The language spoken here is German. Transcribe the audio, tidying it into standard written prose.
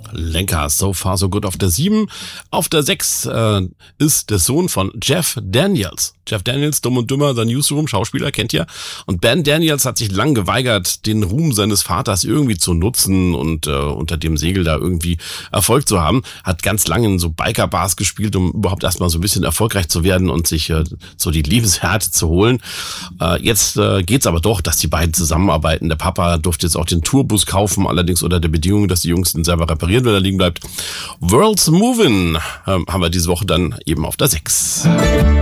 Lenker. So far so good auf der 7. Auf der 6 ist der Sohn von Jeff Daniels. Jeff Daniels, Dumm und Dümmer, der Newsroom, Schauspieler, kennt ihr. Und Ben Daniels hat sich lang geweigert, den Ruhm seines Vaters irgendwie zu nutzen und unter dem Segel da irgendwie Erfolg zu haben. Hat ganz lange in so Biker-Bars gespielt, um überhaupt erstmal so ein bisschen erfolgreich zu werden und sich so die Lebenshärte zu holen. Jetzt geht's aber doch, dass die beiden zusammenarbeiten. Der Papa durfte jetzt auch den Tourbus kaufen, allerdings unter der Bedingung, dass die Jungs den selber reparieren, wenn er liegen bleibt. World's Movin' haben wir diese Woche dann eben auf der 6.